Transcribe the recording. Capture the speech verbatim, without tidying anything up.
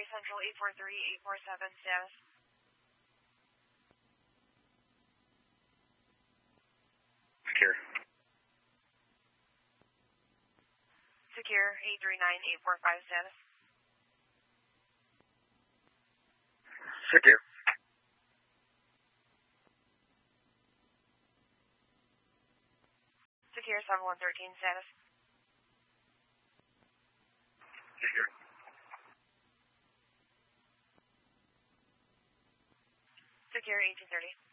Central eight four three eight four seven, status. Secure. Secure eight three nine eight four five, status. Secure. Secure seven one one three, status. Secure. Secure eighteen thirty.